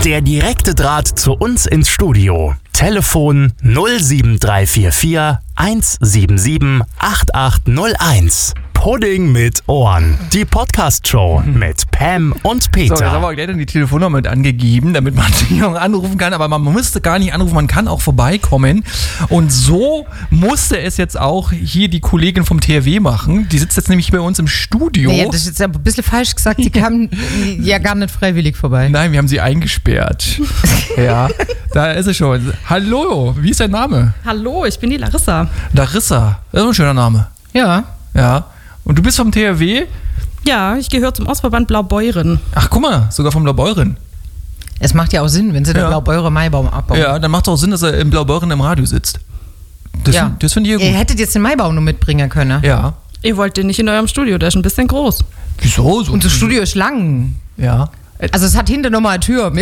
Der direkte Draht zu uns ins Studio. Telefon 07344 177 8801. Pudding mit Ohren. Die Podcast-Show mit Pam und Peter. So, jetzt haben wir gleich dann die Telefonnummer mit angegeben, damit man natürlich auch anrufen kann. Aber man musste gar nicht anrufen, man kann auch vorbeikommen. Und so musste es jetzt auch hier die Kollegin vom THW machen. Die sitzt jetzt nämlich bei uns im Studio. Nee, das ist jetzt ein bisschen falsch gesagt. Die kamen ja gar nicht freiwillig vorbei. Nein, wir haben sie eingesperrt. Ja, da ist sie schon. Hallo, wie ist dein Name? Hallo, ich bin die Larissa. Larissa, das ist ein schöner Name. Ja. Ja. Und du bist vom THW? Ja, ich gehöre zum Ostverband Blaubeuren. Ach, guck mal, sogar vom Blaubeuren. Es macht ja auch Sinn, wenn sie den Blaubeurer Maibaum abbauen. Ja, dann macht es auch Sinn, dass er im Blaubeuren im Radio sitzt. Das finde ich ja gut. Ihr hättet jetzt den Maibaum nur mitbringen können. Ja. Ihr wollt den nicht in eurem Studio, der ist ein bisschen groß. Wieso? So Und das Studio ist lang. Ja. Also es hat hinter nochmal eine Tür.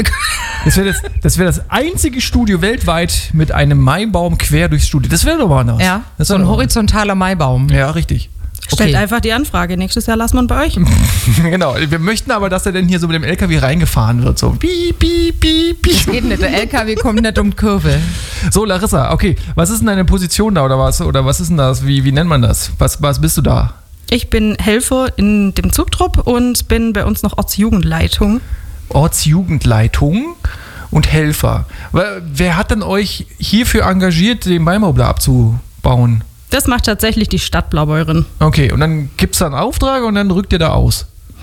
Das wäre das einzige Studio weltweit mit einem Maibaum quer durchs Studio. Das wäre doch mal anders. Ja, das so ein horizontaler Maibaum. Ja, richtig. Stellt einfach die Anfrage. Nächstes Jahr lassen wir ihn bei euch. Genau. Wir möchten aber, dass er denn hier so mit dem LKW reingefahren wird. So piep, piep, piep, piep. Das geht nicht. Der LKW kommt nicht um die Kurve. So, Larissa, okay. Was ist denn deine Position da oder was? Oder was ist denn das? Wie nennt man das? Was bist du da? Ich bin Helfer in dem Zugtrupp und bin bei uns noch Ortsjugendleitung. Ortsjugendleitung und Helfer. Wer hat denn euch hierfür engagiert, den Maibaum da abzubauen? Das macht tatsächlich die Stadt Blaubeuren. Okay, und dann gibt es da einen Auftrag und dann rückt ihr da aus?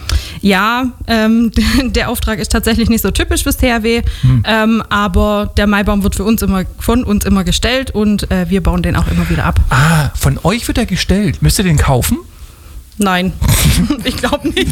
Ja, der Auftrag ist tatsächlich nicht so typisch fürs THW, aber der Maibaum wird von uns immer gestellt und wir bauen den auch immer wieder ab. Ah, von euch wird er gestellt. Müsst ihr den kaufen? Nein, ich glaube nicht.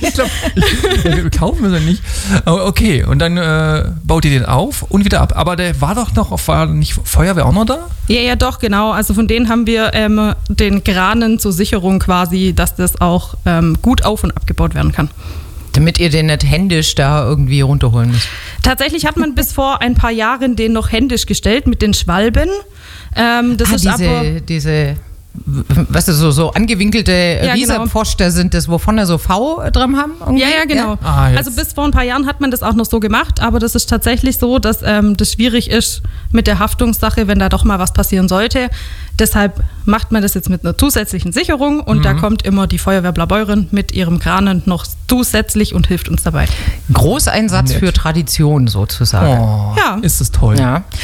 Wir kaufen wir den nicht. Okay, und dann baut ihr den auf und wieder ab. Aber der war doch noch, war nicht Feuerwehr auch noch da? Ja, doch, genau. Also von denen haben wir den Granen zur Sicherung quasi, dass das auch gut auf- und abgebaut werden kann. Damit ihr den nicht händisch da irgendwie runterholen müsst. Tatsächlich hat man bis vor ein paar Jahren den noch händisch gestellt mit den Schwalben. Diese weißt du, so angewinkelte Riesenpfosten sind das, wovon er so V dran haben? Irgendwie? Ja, genau. Ja? Ah, also bis vor ein paar Jahren hat man das auch noch so gemacht, aber das ist tatsächlich so, dass das schwierig ist mit der Haftungssache, wenn da doch mal was passieren sollte. Deshalb macht man das jetzt mit einer zusätzlichen Sicherung und da kommt immer die Feuerwehr Blaubeuren mit ihrem Kranen noch zusätzlich und hilft uns dabei. Großeinsatz für Tradition sozusagen. Oh, Ja. Ist das toll. Ja.